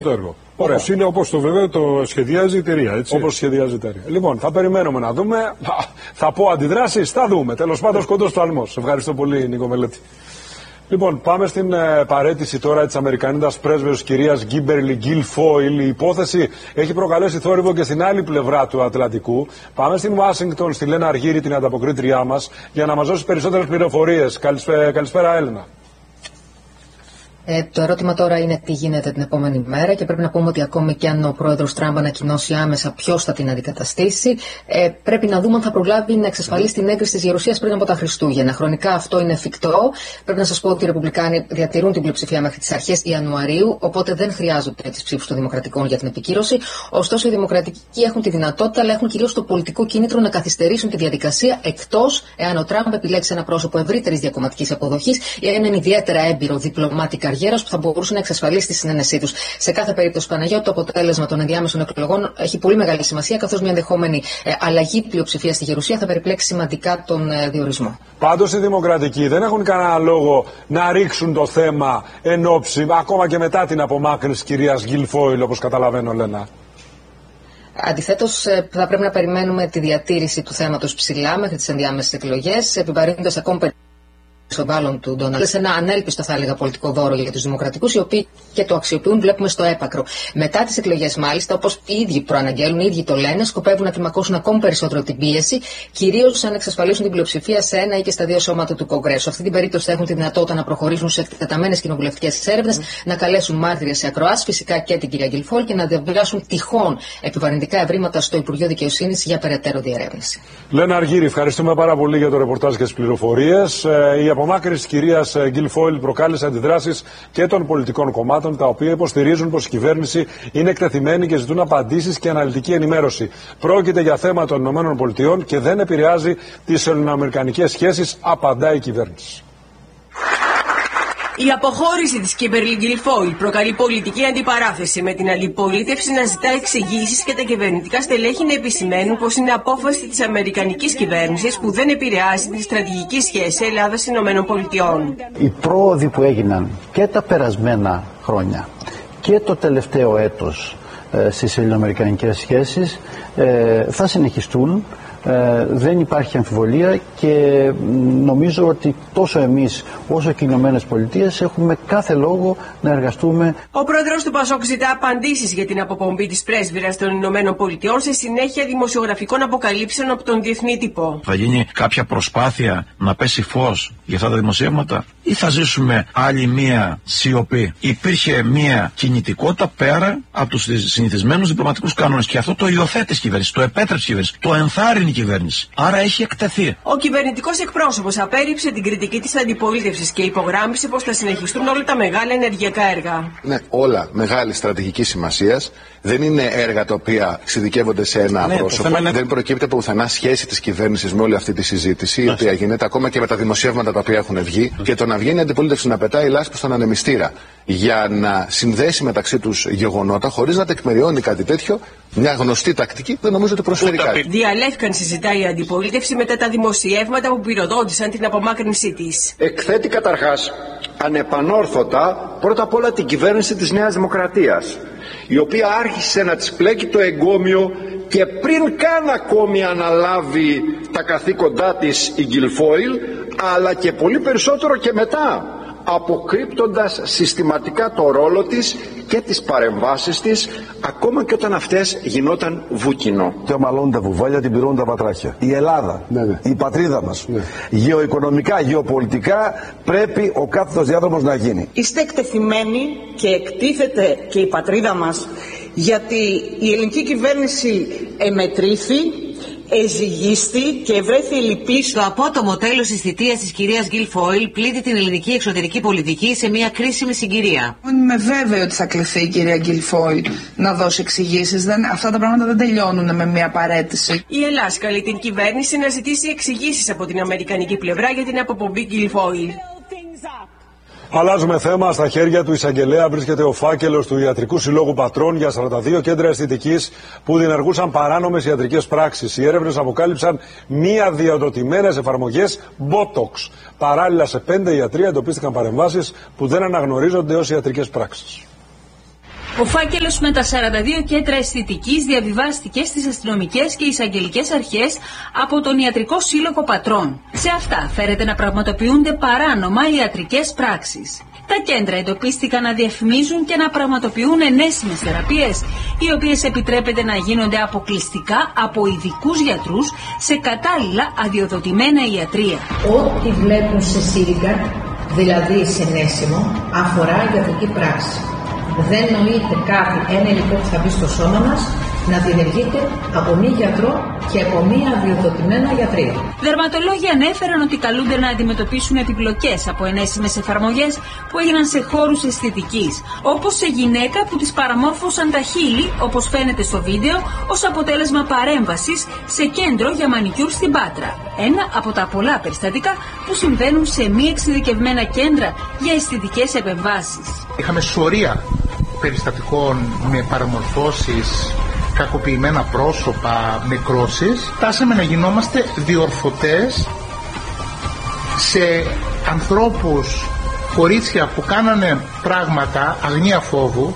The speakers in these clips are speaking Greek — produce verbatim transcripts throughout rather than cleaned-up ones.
το έργο. Όπως είναι, όπως το βέβαια το σχεδιάζει η εταιρεία, έτσι. Όπως σχεδιάζει η εταιρεία. Λοιπόν, θα περιμένουμε να δούμε. Θα πω αντιδράσεις, θα δούμε. Τέλος πάντων, κοντός του αλμός. Ευχαριστώ πολύ, Νίκο Μελέτη. Λοιπόν, πάμε στην ε, παρέτηση τώρα της Αμερικανίδας πρέσβεως κυρίας Γκίμπερλι Γκίλφόιλ. Η υπόθεση έχει προκαλέσει θόρυβο και στην άλλη πλευρά του Ατλαντικού. Πάμε στην Ουάσιγκτον, στη Λένα Αργύρη, την ανταποκρίτριά μας, για να μας δώσει περισσότερες πληροφορίες. Καλησπέρα, καλησπέρα Έλενα. Ε, το ερώτημα τώρα είναι τι γίνεται την επόμενη μέρα και πρέπει να πούμε ότι ακόμη και αν ο πρόεδρος Τραμπ ανακοινώσει άμεσα ποιος θα την αντικαταστήσει, ε, πρέπει να δούμε αν θα προλάβει να εξασφαλίσει την έγκριση της Γερουσίας πριν από τα Χριστούγεννα. Χρονικά αυτό είναι εφικτό. Πρέπει να σας πω ότι οι Ρεπουμπλικάνοι διατηρούν την πλειοψηφία μέχρι τις αρχές Ιανουαρίου, οπότε δεν χρειάζονται τις ψήφους των Δημοκρατικών για την επικύρωση. Ωστόσο, οι Δημοκρατικοί έχουν τη δυνατότητα, αλλά έχουν κυρίως το πολιτικό κίνητρο να καθυστερήσουν τη διαδικασία, εκτός εάν ο Τραμπ επιλέξει ένα πρόσωπο ευρύτερης διακομματικής αποδοχής ή έναν ιδιαίτερα έμπειρο διπλωμάτη που θα μπορούσε να εξασφαλίσει τη συνένεσή τους. Σε κάθε περίπτωση, Παναγιώτη, το αποτέλεσμα των ενδιάμεσων εκλογών έχει πολύ μεγάλη σημασία, καθώς μια ενδεχόμενη ε, αλλαγή πλειοψηφία στη Γερουσία θα περιπλέξει σημαντικά τον ε, διορισμό. Πάντως οι Δημοκρατικοί δεν έχουν κανένα λόγο να ρίξουν το θέμα εν ώψη, ακόμα και μετά την απομάκρυνση κυρίας Γκίλφόιλ, όπως καταλαβαίνω, Λένα. Αντιθέτως, θα πρέπει να περιμένουμε τη διατήρηση του θέματος ψηλά μέχρι τις ενδιάμεσες εκλογές, επιβαρύνοντας ακόμη μάλλον του Ντόναλντ σε ένα ανέλπιστο, θα έλεγα, πολιτικό δώρο για τους Δημοκρατικούς, οι οποίοι και το αξιοποιούν, βλέπουμε στο έπακρο. Μετά τις εκλογές, μάλιστα, όπως οι ίδιοι προαναγγέλουν, οι ίδιοι το λένε, σκοπεύουν να κλιμακώσουν ακόμη περισσότερο την πίεση, κυρίως αν εξασφαλίσουν την πλειοψηφία σε ένα ή και στα δύο σώματα του Κογκρέσου. Σε αυτή την περίπτωση θα έχουν τη δυνατότητα να προχωρήσουν σε εκτεταμένες κοινοβουλευτικές έρευνες, mm. να καλέσουν μάρτυρες σε ακροάσεις, φυσικά και την κυρία Γκίλφόιλ, και να διαβιβάσουν τυχόν επιβαρυντικά ευρήματα στο Υπουργείο Δικαιοσύνης για περαιτέρω διερεύνηση. Λένα Αργύρη, ευχαριστούμε πάρα πολύ για το ρεπορτάζ και τις πληροφορίες. Η απομάκρυνση της κυρίας Γκίλφόιλ προκάλεσε αντιδράσεις και των πολιτικών κομμάτων, τα οποία υποστηρίζουν πως η κυβέρνηση είναι εκτεθειμένη και ζητούν απαντήσεις και αναλυτική ενημέρωση. Πρόκειται για θέμα των ΗΠΑ και δεν επηρεάζει τις ελληνοαμερικανικές σχέσεις, απαντάει η κυβέρνηση. Η αποχώρηση της Κίμπερλι Γκίλφόιλ προκαλεί πολιτική αντιπαράθεση, με την αντιπολίτευση να ζητά εξηγήσεις και τα κυβερνητικά στελέχη να επισημαίνουν πως είναι απόφαση της αμερικανικής κυβέρνησης που δεν επηρεάζει τη στρατηγική σχέση Ελλάδας-ΗΠΑ. Οι πρόοδοι που έγιναν και τα περασμένα χρόνια και το τελευταίο έτος ε, στις ελληνοαμερικανικές σχέσεις ε, θα συνεχιστούν. Ε, δεν υπάρχει αμφιβολία και νομίζω ότι τόσο εμείς όσο και οι Ηνωμένες Πολιτείες έχουμε κάθε λόγο να εργαστούμε. Ο πρόεδρος του Πασόκ ζητά απαντήσεις για την αποπομπή της πρέσβυρας των Ηνωμένων Πολιτειών σε συνέχεια δημοσιογραφικών αποκαλύψεων από τον διεθνή τύπο. Θα γίνει κάποια προσπάθεια να πέσει φως για αυτά τα δημοσιεύματα ή θα ζήσουμε άλλη μία σιωπή? Υπήρχε μία κινητικότητα πέρα από τους συνηθισμένους διπλωματικούς κανόνες και αυτό το υιοθέτησε η κυβέρνηση, το επέτρεψε η κυβέρνηση, το ενθάρρυνε η κυβέρνηση. Άρα έχει εκτεθεί. Ο κυβερνητικός εκπρόσωπος απέρριψε την κριτική της αντιπολίτευσης και υπογράμμισε πως θα συνεχιστούν όλα τα μεγάλα ενεργειακά έργα. Ναι, όλα μεγάλη στρατηγική σημασίας. Δεν είναι έργα τα οποία εξειδικεύονται σε ένα ναι, πρόσωπο. Είναι... Δεν προκύπτει από πουθενά σχέση της κυβέρνησης με όλη αυτή τη συζήτηση, η ναι. οποία γίνεται ακόμα και με τα δημοσιεύματα τα οποία έχουν βγει. Ναι. Και το να βγαίνει η αντιπολίτευση να πετάει λάσπη στον ανεμιστήρα για να συνδέσει μεταξύ τους γεγονότα χωρίς να τεκμηριώνει κάτι τέτοιο, μια γνωστή τακτική, δεν νομίζω ότι προσφέρει κάτι. Διαλεύκανση ζητάει η αντιπολίτευση μετά τα δημοσιεύματα που πυροδότησαν την απομάκρυνσή της. Εκθέτει καταρχάς ανεπανόρθωτα πρώτα απ' όλα την κυβέρνηση της Νέας Δημοκρατίας, η οποία άρχισε να της πλέκει το εγκόμιο και πριν καν ακόμη αναλάβει τα καθήκοντά της η Γκίλφόιλ, αλλά και πολύ περισσότερο και μετά, αποκρύπτοντας συστηματικά το ρόλο της και τις παρεμβάσεις της, ακόμα και όταν αυτές γινόταν βούκινο. Και ομαλώνουν τα βουβάλια, την πυρώνουν τα πατράχια. Η Ελλάδα, ναι, ναι. η πατρίδα μας, ναι. γεωοικονομικά, γεωπολιτικά, πρέπει ο κάθετος διάδρομος να γίνει. Είστε εκτεθειμένοι και εκτίθεται και η πατρίδα μας, γιατί η ελληνική κυβέρνηση εμετρήθη, εζυγίστη και βρέθη λυπής. Το απότομο τέλος της θητείας της κυρίας Γκίλφόιλ πλήττει την ελληνική εξωτερική πολιτική σε μια κρίσιμη συγκυρία. Είμαι βέβαιη ότι θα κληθεί η κυρία Γκίλφόιλ να δώσει εξηγήσεις. Αυτά τα πράγματα δεν τελειώνουν με μια παρέτηση. Η Ελλάδα καλεί την κυβέρνηση να ζητήσει εξηγήσεις από την αμερικανική πλευρά για την αποπομπή Γκίλφόιλ. Αλλάζουμε θέμα. Στα χέρια του εισαγγελέα βρίσκεται ο φάκελος του Ιατρικού Συλλόγου Πατρών για σαράντα δύο κέντρα αισθητικής που διενεργούσαν παράνομες ιατρικές πράξεις. Οι έρευνες αποκάλυψαν μη αδειοδοτημένες εφαρμογές Botox. Παράλληλα, σε πέντε ιατρία εντοπίστηκαν παρεμβάσεις που δεν αναγνωρίζονται ως ιατρικές πράξεις. Ο φάκελος με τα σαράντα δύο κέντρα αισθητικής διαβιβάστηκε στις αστυνομικές και εισαγγελικές αρχές από τον Ιατρικό Σύλλογο Πατρών. Σε αυτά φέρεται να πραγματοποιούνται παράνομα ιατρικές πράξεις. Τα κέντρα εντοπίστηκαν να διαφημίζουν και να πραγματοποιούν ενέσιμες θεραπείες, οι οποίες επιτρέπεται να γίνονται αποκλειστικά από ειδικούς γιατρούς σε κατάλληλα αδειοδοτημένα ιατρεία. Ό,τι βλέπουν σε σύριγγα, δηλαδή σε ενέσιμο, αφορά ιατρική πράξη. Δεν νοείται κάθε ένα υλικό που θα μπει στο σώμα μας να διενεργείται από μη γιατρό και από μη αδειοδοτημένα γιατρία. Δερματολόγοι ανέφεραν ότι καλούνται να αντιμετωπίσουν επιπλοκές από ενέσιμες εφαρμογές που έγιναν σε χώρους αισθητικής, όπως σε γυναίκα που της παραμόρφωσαν τα χείλη, όπως φαίνεται στο βίντεο, ως αποτέλεσμα παρέμβασης σε κέντρο για μανικιούρ στην Πάτρα. Ένα από τα πολλά περιστατικά που συμβαίνουν σε μη εξειδικευμένα κέντρα για αισθητικές επεμβάσεις. Είχαμε σωρία περιστατικών με παραμορφώσεις, κακοποιημένα πρόσωπα, νεκρώσεις. Φτάσαμε να γινόμαστε διορθωτές σε ανθρώπους, κορίτσια που κάνανε πράγματα αγνία φόβου.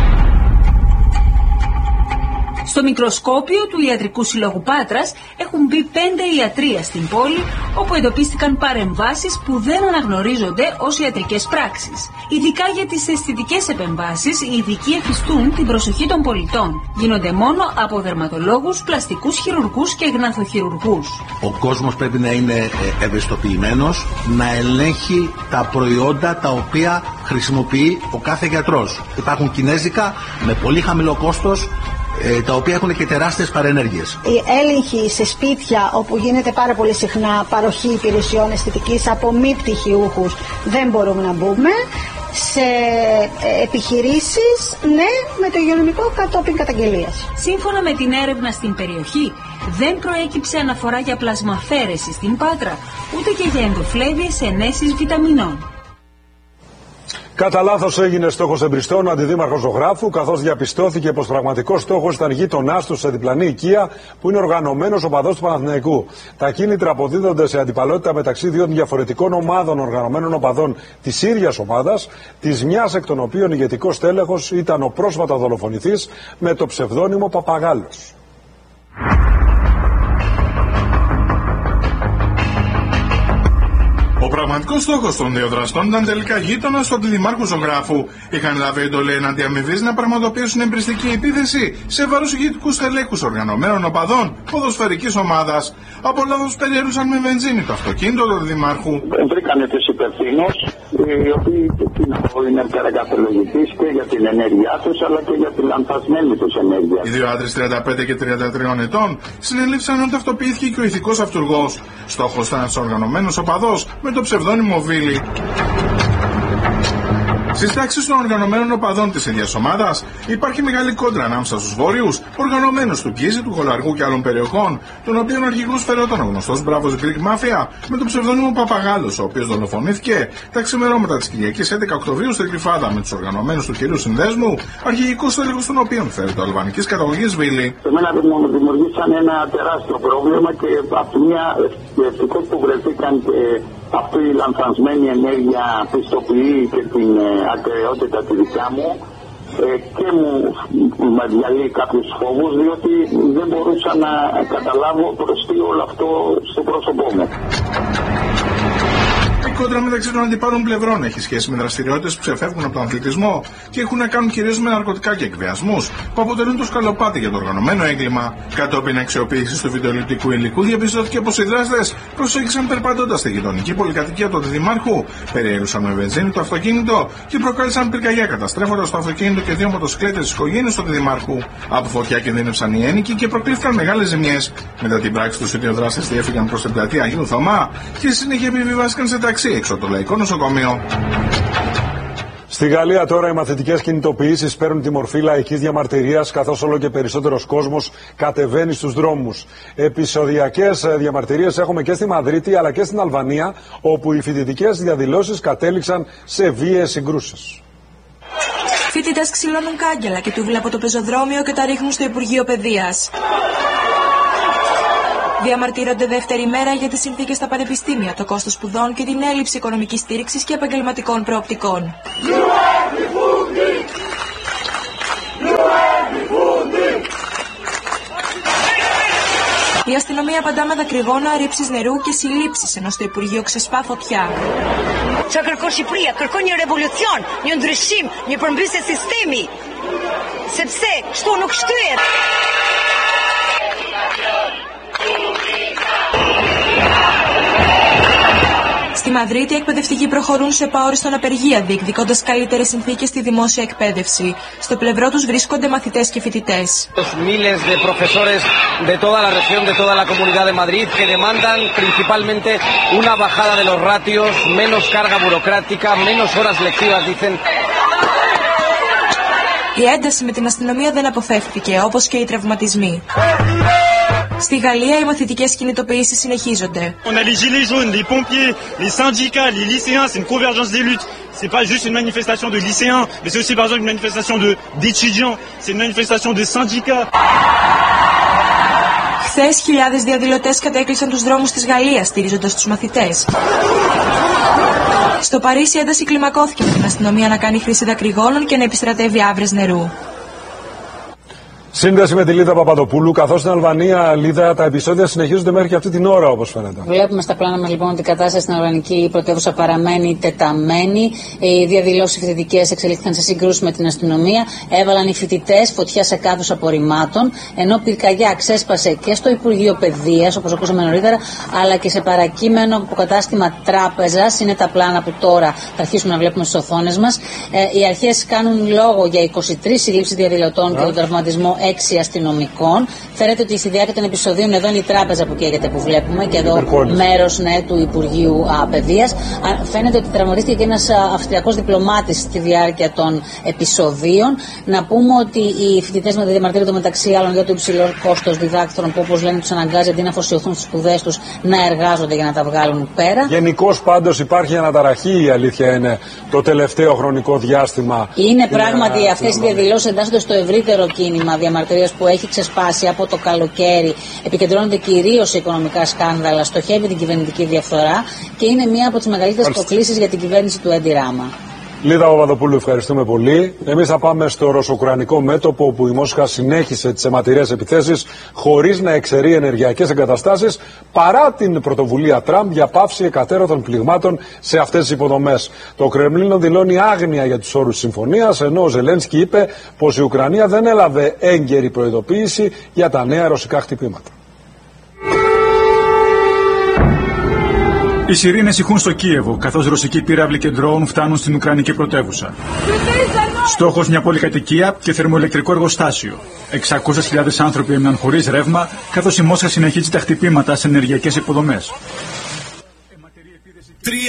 Στο μικροσκόπιο του Ιατρικού Συλλόγου Πάτρας έχουν μπει πέντε ιατρεία στην πόλη, όπου εντοπίστηκαν παρεμβάσεις που δεν αναγνωρίζονται ως ιατρικές πράξεις. Ειδικά για τις αισθητικές επεμβάσεις, οι ειδικοί εφιστούν την προσοχή των πολιτών. Γίνονται μόνο από δερματολόγους, πλαστικούς χειρουργούς και γναθοχειρουργούς. Ο κόσμος πρέπει να είναι ευαισθητοποιημένος, να ελέγχει τα προϊόντα τα οποία χρησιμοποιεί ο κάθε γιατρός. Υπάρχουν κινέζικα με πολύ χαμηλό κόστος, τα οποία έχουν και τεράστιες παρενέργειες. Η έλεγχη σε σπίτια, όπου γίνεται πάρα πολύ συχνά παροχή υπηρεσιών αισθητικής από μη πτυχιούχους, δεν μπορούμε να μπούμε. Σε επιχειρήσεις, ναι, με το υγειονομικό κατόπιν καταγγελίας. Σύμφωνα με την έρευνα στην περιοχή, δεν προέκυψε αναφορά για πλασμαφαίρεση στην Πάτρα, ούτε και για ενδοφλέβιες ενέσεις βιταμινών. Κατά λάθος έγινε στόχος εμπριστών ο αντιδήμαρχος Ζωγράφου, καθώς διαπιστώθηκε πως πραγματικός στόχος ήταν γείτονάς του σε διπλανή οικία που είναι οργανωμένος οπαδός του Παναθηναϊκού. Τα κίνητρα αποδίδονται σε αντιπαλότητα μεταξύ δύο διαφορετικών ομάδων οργανωμένων οπαδών της ίδιας ομάδας, της μιας εκ των οποίων ηγετικός τέλεχος ήταν ο πρόσφατα δολοφονηθής με το ψευδόνυμο Παπαγάλος. Ο πραγματικός στόχος των δύο δραστών ήταν τελικά γείτονας του αντιδημάρχου Ζωγράφου. Είχαν λάβει εντολή εναντί αμοιβής να πραγματοποιήσουν εμπριστική επίθεση σε βάρος ηγετικούς τελέχους οργανωμένων οπαδών ποδοσφαιρικής ομάδας. Από λάθος περιέρουσαν με βενζίνη το αυτοκίνητο του αντιδημάρχου. Βρήκανε τους υπευθύνους, οι οποίοι είναι καρακαθολογητής και για την ενέργειά τους, αλλά και για την λανθασμένη τους ενέργεια. Οι δύο άντρες τριάντα πέντε και τριάντα τρία ετών συνελήφθησαν όταν ταυτοποιήθηκε και ο ηθικός αυτουργός. Στόχος ήταν ένας οργανωμένος οπαδός με το ψευδόνυμο Βίλι. Στις τάξεις των οργανωμένων οπαδών της ίδιας ομάδας υπάρχει μεγάλη κόντρα ανάμεσα στους βόρειους, οργανωμένους του Κίζη, του Χολαργού και άλλων περιοχών, των οποίων αρχηγός φερόταν ο γνωστός Μπράβος Greek Mafia με το ψευδόνυμο Παπαγάλος, ο οποίος δολοφονήθηκε τα ξημερώματα της Κυριακής έντεκα Οκτωβρίου στην Γλυφάδα με τους οργανωμένους του κυρίου Συνδέσμου, αρχηγικός τέλεχος των οποίων φέρεται αλβανικής καταγωγής Βίλι. Σε μένα μου δημιουργήσαν ένα τεράστιο πρόβλημα και από μια ευτυχώς που βρεθήκαν και αυτή η λανθασμένη ενέργεια πιστοποιεί και την ε, ακεραιότητα τη δικιά μου ε, και μου με διαλύει κάποιους φόβους, διότι δεν μπορούσα να καταλάβω προς τι όλο αυτό στο πρόσωπό μου. Η κόντρα μεταξύ των αντιπάλων πλευρών έχει σχέση με δραστηριότητες που ξεφεύγουν από τον αθλητισμό και έχουν να κάνουν κυρίως με ναρκωτικά και εκβιασμούς που αποτελούν το σκαλοπάτι για το οργανωμένο έγκλημα. Κατόπιν αξιοποίησης του βιντεοληπτικού υλικού διαπιστώθηκε πως οι δράστες προσέγγισαν περπατώντας στη γειτονική πολυκατοικία του αντιδημάρχου, περιέρουσαν με βενζίνη το αυτοκίνητο και προκάλεσαν πυρκαγιά καταστρέφοντας το αυτοκίνητο και δύο μοτοσυκλέτες της οικογένειας του αντιδημάρχου. Από φωτιά κινδύνευσαν οι ένοικοι και προκλήθηκαν μεγάλες ζημιές. Μετά την πράξη τους, οι δύο δράστες διέφυγαν προς την πλατεία Αγίου Θωμά και στη συνέχεια επιβιβάστηκαν σε ταξί έξω από το Λαϊκό Νοσοκομείο. Στη Γαλλία τώρα οι μαθητικές κινητοποιήσεις παίρνουν τη μορφή λαϊκής διαμαρτυρίας, καθώς όλο και περισσότερος κόσμος κατεβαίνει στους δρόμους. Επεισοδιακές διαμαρτυρίες έχουμε και στη Μαδρίτη αλλά και στην Αλβανία, όπου οι φοιτητικές διαδηλώσεις κατέληξαν σε βίαιες συγκρούσεις. Φοιτητές ξυλώνουν κάγκελα και τούβλα από το πεζοδρόμιο και τα ρίχνουν στο Υπουργείο Παιδείας. Διαμαρτύρονται δεύτερη μέρα για τις συνθήκες στα πανεπιστήμια, το κόστος σπουδών και την έλλειψη οικονομικής στήριξης και επαγγελματικών προοπτικών. Η αστυνομία απαντά με δακρυγόνα, ρήψεις νερού και συλλήψεις, ενώ στο Υπουργείο ξεσπά φωτιά. Qa kërkon Shqipëria, kërkon një revolucion, një ndryshim, një përmbysje sistemi. Sepse kështu nuk shtyhet. Στη Μαδρίτη, οι εκπαιδευτικοί προχωρούν σε επαόριστον απεργία, διεκδικώντας καλύτερες συνθήκες στη δημόσια εκπαίδευση. Στο πλευρό τους βρίσκονται μαθητές και φοιτητές. Miles de profesores de toda la región, de toda la Comunidad de Madrid, que demandan principalmente una bajada de los ratios, menos carga burocrática, menos horas lectivas, dicen. Η ένταση με την αστυνομία δεν αποφεύθηκε, όπως και οι τραυματισμοί. Στη Γαλλία οι μαθητικές κινητοποιήσεις συνεχίζονται. On a les gilets jaunes, les pompiers, les syndicats, les lycéens, c'est une convergence des luttes. C'est pas juste une manifestation de lycéens, mais c'est aussi par exemple une manifestation de d'étudiants, c'est une manifestation de syndicats. Χθες χιλιάδες διαδηλωτές κατέκλυσαν τους δρόμους της Γαλλίας, στηρίζοντας τους μαθητές. Στο Παρίσι η ένταση κλιμακώθηκε με την αστυνομία να κάνει χρήση δακρυγόνων και να επιστρατεύει άβρες νερού. Σύνδεση με τη Λίδα Παπαδοπούλου, καθώς στην Αλβανία, Λίδα, τα επεισόδια συνεχίζονται μέχρι και αυτή την ώρα, όπως φαίνεται. Βλέπουμε στα πλάνα μας λοιπόν ότι η κατάσταση στην αλβανική πρωτεύουσα παραμένει τεταμένη. Οι διαδηλώσεις φοιτητικές εξελίχθηκαν σε σύγκρουση με την αστυνομία. Έβαλαν οι φοιτητές φωτιά σε κάδους απορριμμάτων, ενώ πυρκαγιά ξέσπασε και στο Υπουργείο Παιδείας, όπως ακούσαμε νωρίτερα, αλλά και σε παρακείμενο αποκατάστημα τράπεζας. Είναι τα πλάνα που τώρα θα αρχίσουμε να βλέπουμε στις οθόνες μας. Ε, οι αρχές κάνουν λόγο για είκοσι τρεις συλλήψεις διαδηλωτών και τον τραυματισμό έξι αστυνομικών. Φαίνεται ότι στη διάρκεια των επεισοδίων εδώ είναι η τράπεζα που καίγεται που βλέπουμε και εδώ μέρος ναι, του Υπουργείου Παιδείας. Φαίνεται ότι τραυματίστηκε και ένας αυστριακός διπλωμάτης στη διάρκεια των επεισοδίων. Να πούμε ότι οι φοιτητές με διαμαρτύρονται μεταξύ άλλων για το υψηλό κόστος διδάκτρων που, όπως λένε, τους αναγκάζει αντί να αφοσιωθούν στις σπουδές τους να εργάζονται για να τα βγάλουν πέρα. Γενικώς πάντως υπάρχει αναταραχή, η αλήθεια είναι, το τελευταίο χρονικό διάστημα. Είναι πράγματι αυτές οι διαδηλώσεις εντάσσονται στο ευρύτερο κίνημα διαμαρτυρίας που έχει ξεσπάσει από το καλοκαίρι. Επικεντρώνονται κυρίως σε οικονομικά σκάνδαλα, στοχεύει την κυβερνητική διαφθορά και είναι μία από τις μεγαλύτερες προκλήσεις για την κυβέρνηση του Έντι Ράμα. Λίδα Παπαδοπούλου, ευχαριστούμε πολύ. Εμείς θα πάμε στο ρωσοκουκρανικό μέτωπο, όπου η Μόσχα συνέχισε τις αιματηρές επιθέσεις χωρίς να εξαιρεί ενεργειακές εγκαταστάσεις, παρά την πρωτοβουλία Τραμπ για πάυση εκατέρωθων πληγμάτων σε αυτές τις υποδομές. Το Κρεμλίνο δηλώνει άγνοια για τους όρους της συμφωνίας, ενώ ο Ζελένσκι είπε πως η Ουκρανία δεν έλαβε έγκαιρη προειδοποίηση για τα νέα ρωσικά χτυπήματα. Οι σιρήνες ηχούν στο Κίεβο, καθώς ρωσικοί πύραυλοι και ντρόουν φτάνουν στην Ουκρανική πρωτεύουσα. Στόχος μια πολυκατοικία και θερμοελεκτρικό εργοστάσιο. εξακόσιες χιλιάδες άνθρωποι έμειναν χωρίς ρεύμα, καθώς η Μόσχα συνεχίζει τα χτυπήματα σε ενεργειακές υποδομές.